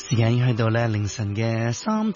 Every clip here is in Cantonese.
時間已經去到咧凌晨嘅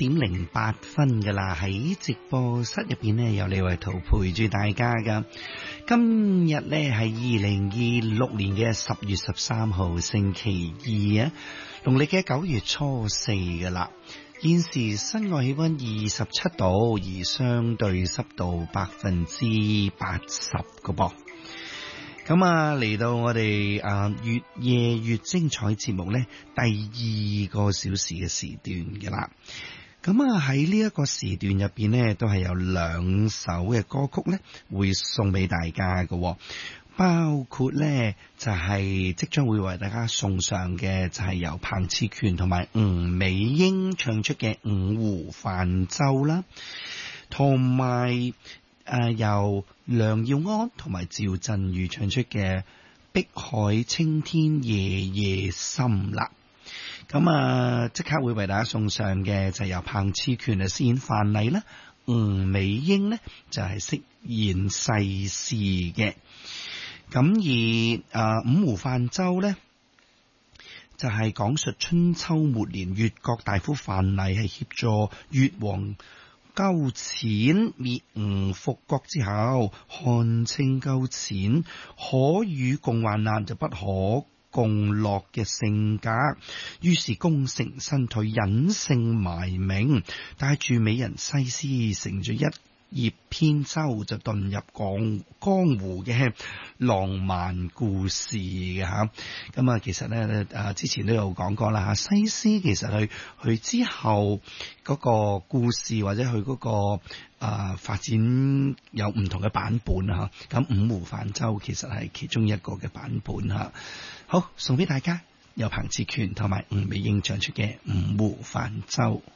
3:08噶啦，喺直播室入邊呢，有李慧圖陪住大家噶。今日呢係2026年嘅10月13號星期二啊，農曆嘅9月初4噶啦。現時室外氣溫27度，而相對濕度80%噶噃。咁啊，嚟到我哋越夜越精彩節目呢，第2個小時嘅時段嘅啦。咁啊，喺呢一個時段入邊呢，都係有2首嘅歌曲呢會送俾大家嘅，包括呢就係即將會為大家送上嘅就係由彭熾權同埋吳美英唱出嘅《五湖泛舟》啦，同埋由梁耀安同埋趙振宇唱出嘅《碧海青天夜夜深》啦。咁啊，即刻會為大家送上嘅就係由彭熾權嚟飾演范蠡啦，吳美英呢就係飾演世事嘅。咁而五湖泛舟呢，就係講述春秋末年越國大夫范蠡係協助越王勾踐滅吳復國之後，看清勾踐可與共患難就不可共樂嘅性格，於是功成身退，隱姓埋名，帶住美人西施，乘住一葉扁舟就遁入江湖嘅浪漫故事嘅吓。咁啊，其實咧之前都有講過啦吓，西施其實佢之後嗰個故事或者佢嗰個發展有唔同嘅版本吓。咁五湖泛舟其實係其中一個嘅版本吓。好，送俾大家由彭熾權同埋吳美英唱出嘅《五湖泛舟》。